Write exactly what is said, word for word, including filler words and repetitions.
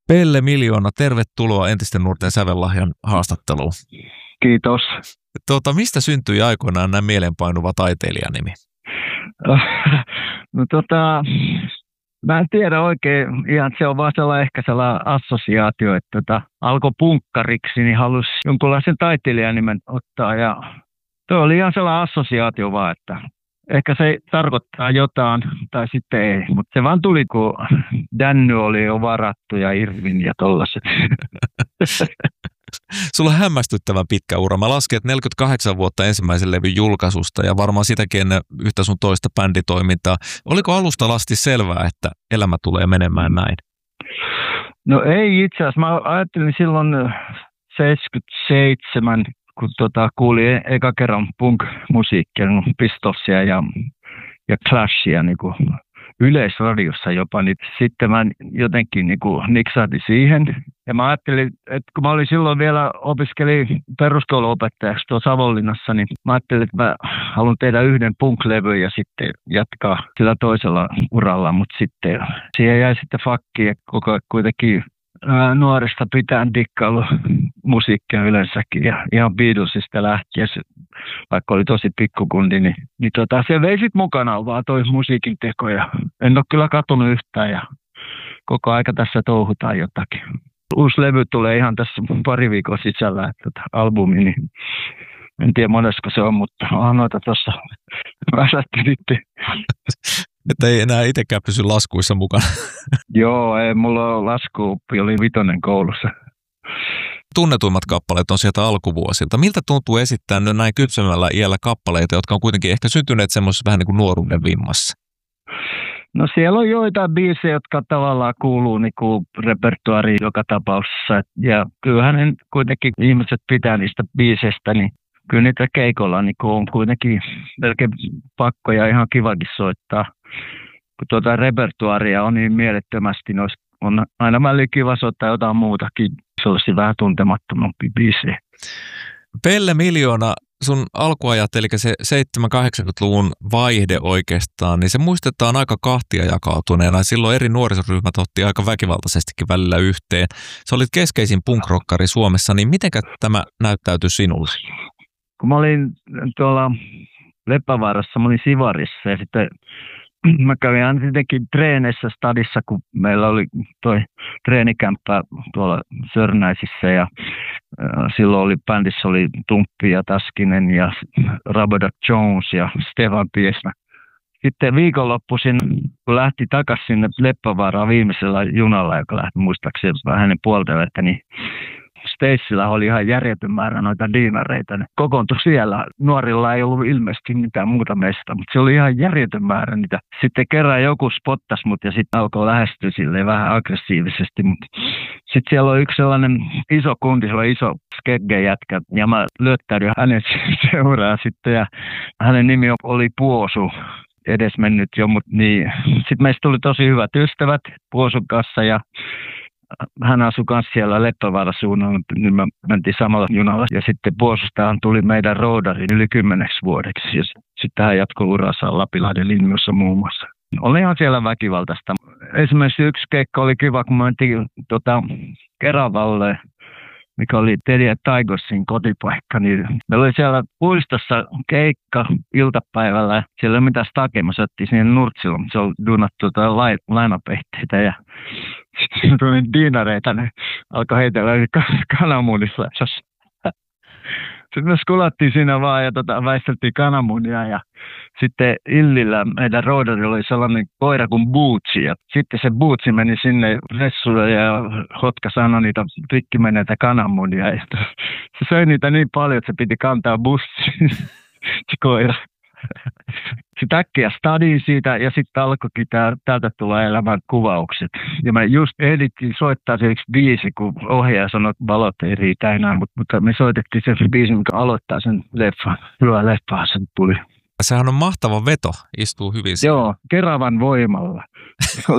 Pelle Miljoona, tervetuloa Entisten nuorten sävellahjan haastatteluun. Kiitos. Tuota, mistä syntyi aikoinaan nämä mielenpainuva taiteilijanimi? No tota, mä en tiedä oikein, ihan se on vaan sellainen ehkä sellainen assosiaatio, että tota, alkoi punkkariksi, niin halusi jonkunlaisen taiteilijanimen ottaa ja tuo oli ihan sellainen assosiaatio vaan, että ehkä se tarkoittaa jotain tai sitten ei, mutta se vaan tuli, kun Danny oli jo varattu ja Irvin ja tollaset. Sulla on hämmästyttävän pitkä ura. Mä lasken, että neljäkymmentäkahdeksan vuotta ensimmäisen levyn julkaisusta ja varmaan sitäkin ennen yhtä sun toista bänditoimintaa. Oliko alusta asti selvää, että elämä tulee menemään näin? No ei itse asiassa. Mä ajattelin silloin seitsemänkymmentäseitsemän, kun tota, kuulin eka kerran punk-musiikkia, Pistolsia ja, ja Clashia niin kuin yleisradiossa jopa, niin sitten mä jotenkin niin kuin niksahti siihen. Ja mä ajattelin, että kun mä olin silloin vielä opiskelin peruskouluopettajaksi tuossa Savonlinnassa, niin mä ajattelin, että mä haluan tehdä yhden punk-levyn ja sitten jatkaa sillä toisella uralla, mutta sitten siihen jäi sitten fakki ja koko ajan kuitenkin ää, nuoresta pitäen dikkailu musiikkia yleensäkin ja ihan Beatlesista lähtien, vaikka oli tosi pikkukundi, niin, niin tota, se vei sit mukanaan vaan toi musiikin teko ja en ole kyllä katunut yhtään ja koko aika tässä touhutaan jotakin. Uusi levy tulee ihan tässä pari viikon sisällä, että tota, albumi, niin en tiedä monesko se on, mutta onhan noita tuossa väsättelitte. Että ei enää itsekään pysy laskuissa mukana. Joo, ei, mulla on laskuoppi, oli vitonen koulussa. Tunnetuimmat kappaleet on sieltä alkuvuosilta. Miltä tuntuu esittää näin kypsemmällä iällä kappaleita, jotka on kuitenkin ehkä syntyneet semmoisessa vähän niin kuin nuoruuden vimmassa? No siellä on joitain biisejä, jotka tavallaan kuuluu niin kuin repertuaariin joka tapauksessa. Ja kyllähän ne kuitenkin ihmiset pitää niistä biiseistä, niin kyllä niitä keikolla niin kuin on kuitenkin melkein pakko ja ihan kivakin soittaa. Kun tuota repertuaaria on niin mielettömästi, niin on aina välillä kiva soittaa jotain muutakin. Se olisi vähän tuntemattomampi biisejä. Pelle Miljoona, sun alkuajat, eli se seitsemänkymmentä-kahdeksankymmentäluvun vaihde oikeastaan, niin se muistetaan aika kahtia jakautuneena. Silloin eri nuorisoryhmät otti aika väkivaltaisestikin välillä yhteen. Sä olit keskeisin punkrokkari Suomessa, niin mitenkä tämä näyttäytyi sinulle? Kun mä olin tuolla Leppävaarassa, mä olin Sivarissa ja sitten mä kävin aina tietenkin treeneissä stadissa, kun meillä oli toi treenikämppä tuolla Sörnäisissä ja silloin oli bändissä oli Tumppi ja Taskinen ja Rabada Jones ja Stefan Piesmä. Sitten viikonloppuisin, kun lähti takaisin sinne Leppävaaraan viimeisellä junalla, joka lähti muistaakseni vähän hänen puolta vettä, niin Stacella oli ihan järjetön määrä noita diinareita. Ne kokoontui siellä. Nuorilla ei ollut ilmeisesti mitään muuta meistä, mutta se oli ihan järjetön määrä niitä. Sitten kerran joku spottasi mut ja sitten alkoi lähestyä silleen vähän aggressiivisesti. Sitten siellä oli yksi sellainen iso kundi, se oli iso skegge-jätkä ja mä lyöttäydyin hänen seuraan sitten ja hänen nimi oli Puosu. Edesmennyt jo, mutta niin. Sitten meistä tuli tosi hyvät ystävät Puosun kanssa ja hän asui myös siellä Leppävaaran suunnalla, niin me mentiin samalla junalla. Ja sitten Puosustahan tuli meidän roodari yli kymmeneksi vuodeksi. Ja sitten hän jatkoi uransa Lapinlahden linjoissa muun muassa. Oli ihan siellä väkivaltaista. Esimerkiksi yksi keikka oli kiva, kun me mentiin tota, Keravalle, mikä oli Teddy ja Tigersin kotipaikka. Niin meillä oli siellä puistossa keikka iltapäivällä. Siellä ei ole mitään takia. Me saattiin sinne Nurtsilla, mutta se oli duunattu lainapehteitä ja sitten tuli diinareita, ne alkoi heitellä kananmunissa. Sitten me skulattiin siinä vaan ja tota, väisteltiin kananmunia ja sitten Illillä meidän roodarilla oli sellainen koira kuin Bootsi ja sitten se Bootsi meni sinne ressulle ja hotka sanoi niitä rikkimeneitä kananmunia ja se söi niitä niin paljon, että se piti kantaa bussiin se koira. Sitten äkkiä stadiin siitä ja sitten alkoikin tää, täältä tulla elämän kuvaukset. Ja me just ehdittiin soittaa se yksi biisi, kun ohjaaja sanoi, että valot ei riitä enää, mutta, mutta me soitettiin se biisi, mikä aloittaa sen leffan. Hyvä leffa sen tuli. Sehän on mahtava veto, istuu hyvin. Joo, Keravan voimalla.